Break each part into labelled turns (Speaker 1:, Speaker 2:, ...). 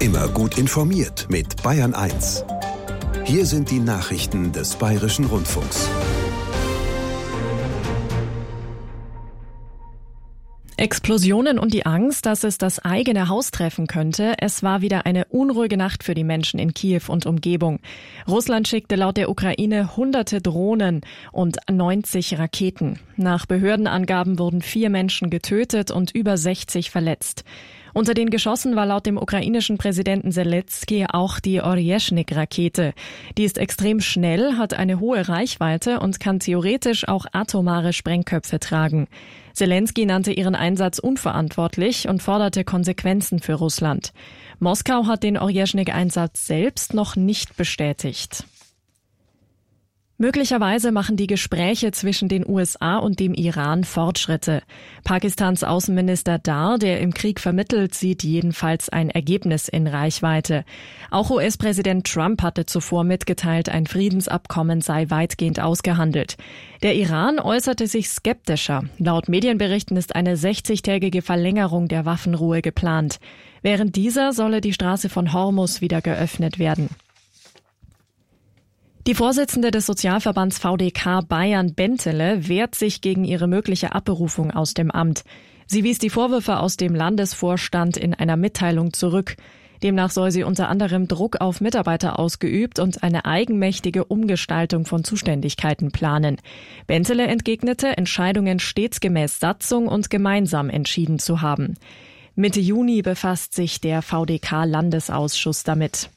Speaker 1: Immer gut informiert mit Bayern 1. Hier sind die Nachrichten des Bayerischen Rundfunks.
Speaker 2: Explosionen und die Angst, dass es das eigene Haus treffen könnte. Es war wieder eine unruhige Nacht für die Menschen in Kiew und Umgebung. Russland schickte laut der Ukraine hunderte Drohnen und 90 Raketen. Nach Behördenangaben wurden 4 Menschen getötet und über 60 verletzt. Unter den Geschossen war laut dem ukrainischen Präsidenten Selenskyj auch die Oryezhnik-Rakete. Die ist extrem schnell, hat eine hohe Reichweite und kann theoretisch auch atomare Sprengköpfe tragen. Selenskyj nannte ihren Einsatz unverantwortlich und forderte Konsequenzen für Russland. Moskau hat den Oryezhnik-Einsatz selbst noch nicht bestätigt. Möglicherweise machen die Gespräche zwischen den USA und dem Iran Fortschritte. Pakistans Außenminister Dar, der im Krieg vermittelt, sieht jedenfalls ein Ergebnis in Reichweite. Auch US-Präsident Trump hatte zuvor mitgeteilt, ein Friedensabkommen sei weitgehend ausgehandelt. Der Iran äußerte sich skeptischer. Laut Medienberichten ist eine 60-tägige Verlängerung der Waffenruhe geplant. Während dieser solle die Straße von Hormuz wieder geöffnet werden. Die Vorsitzende des Sozialverbands VDK Bayern, Bentele, wehrt sich gegen ihre mögliche Abberufung aus dem Amt. Sie wies die Vorwürfe aus dem Landesvorstand in einer Mitteilung zurück. Demnach soll sie unter anderem Druck auf Mitarbeiter ausgeübt und eine eigenmächtige Umgestaltung von Zuständigkeiten planen. Bentele entgegnete, Entscheidungen stets gemäß Satzung und gemeinsam entschieden zu haben. Mitte Juni befasst sich der VDK-Landesausschuss damit.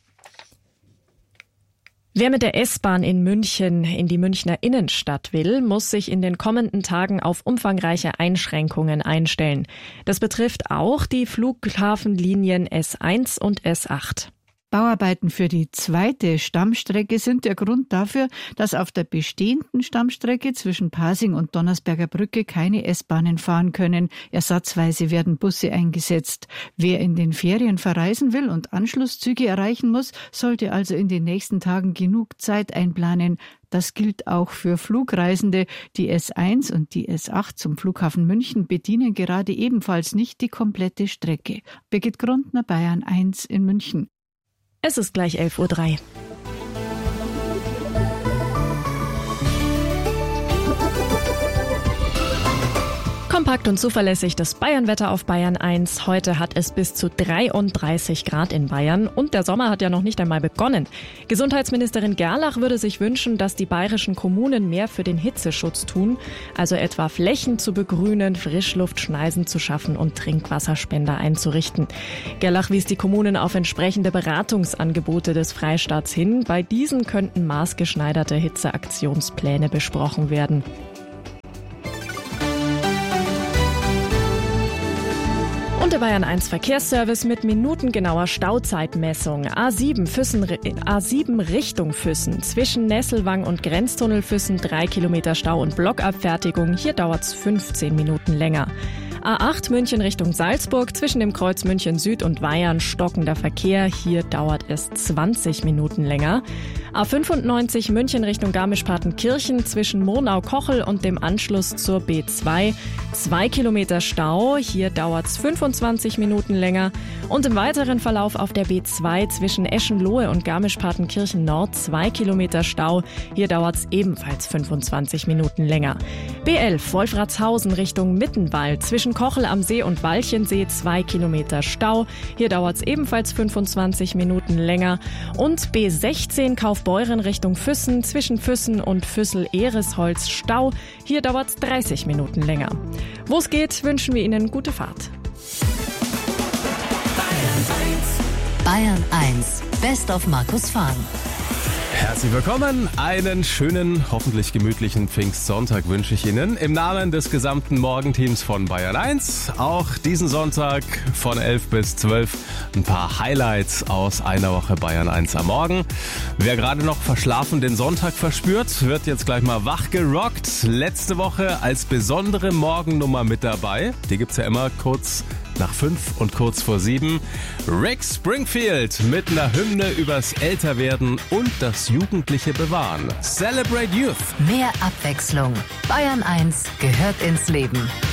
Speaker 2: Wer mit der S-Bahn in München in die Münchner Innenstadt will, muss sich in den kommenden Tagen auf umfangreiche Einschränkungen einstellen. Das betrifft auch die Flughafenlinien S1 und S8.
Speaker 3: Bauarbeiten für die zweite Stammstrecke sind der Grund dafür, dass auf der bestehenden Stammstrecke zwischen Pasing und Donnersberger Brücke keine S-Bahnen fahren können. Ersatzweise werden Busse eingesetzt. Wer in den Ferien verreisen will und Anschlusszüge erreichen muss, sollte also in den nächsten Tagen genug Zeit einplanen. Das gilt auch für Flugreisende. Die S1 und die S8 zum Flughafen München bedienen gerade ebenfalls nicht die komplette Strecke. Birgit Grundner, Bayern 1 in München.
Speaker 2: Es ist gleich 11:03 Uhr. Kompakt und zuverlässig das Bayern-Wetter auf Bayern 1. Heute hat es bis zu 33 Grad in Bayern und der Sommer hat ja noch nicht einmal begonnen. Gesundheitsministerin Gerlach würde sich wünschen, dass die bayerischen Kommunen mehr für den Hitzeschutz tun, also etwa Flächen zu begrünen, Frischluftschneisen zu schaffen und Trinkwasserspender einzurichten. Gerlach wies die Kommunen auf entsprechende Beratungsangebote des Freistaats hin. Bei diesen könnten maßgeschneiderte Hitzeaktionspläne besprochen werden. Und der Bayern 1 Verkehrsservice mit minutengenauer Stauzeitmessung. A7 Richtung Füssen. Zwischen Nesselwang und Grenztunnel Füssen 3 Kilometer Stau und Blockabfertigung. Hier dauert's 15 Minuten länger. A8 München Richtung Salzburg, zwischen dem Kreuz München Süd und Weyarn stockender Verkehr. Hier dauert es 20 Minuten länger. A95 München Richtung Garmisch-Partenkirchen, zwischen Murnau-Kochel und dem Anschluss zur B2. 2 Kilometer Stau, hier dauert es 25 Minuten länger. Und im weiteren Verlauf auf der B2 zwischen Eschenlohe und Garmisch-Partenkirchen Nord 2 Kilometer Stau. Hier dauert es ebenfalls 25 Minuten länger. B11 Wolfratshausen Richtung Mittenwald, zwischen Kochel am See und Walchensee 2 Kilometer Stau. Hier dauert es ebenfalls 25 Minuten länger. Und B16 Kaufbeuren Richtung Füssen, zwischen Füssen und Füssel-Ehresholz Stau. Hier dauert es 30 Minuten länger. Wo es geht, wünschen wir Ihnen gute Fahrt.
Speaker 4: Bayern 1, Best of Markus Fahn.
Speaker 5: Herzlich willkommen, einen schönen, hoffentlich gemütlichen Pfingstsonntag wünsche ich Ihnen im Namen des gesamten Morgenteams von Bayern 1. Auch diesen Sonntag von 11 bis 12 ein paar Highlights aus einer Woche Bayern 1 am Morgen. Wer gerade noch verschlafen den Sonntag verspürt, wird jetzt gleich mal wach gerockt. Letzte Woche als besondere Morgennummer mit dabei. Die gibt's ja immer kurz nach 5 und kurz vor 7. Rick Springfield mit einer Hymne übers Älterwerden und das jugendliche Bewahren. Celebrate Youth.
Speaker 4: Mehr Abwechslung. Bayern 1 gehört ins Leben.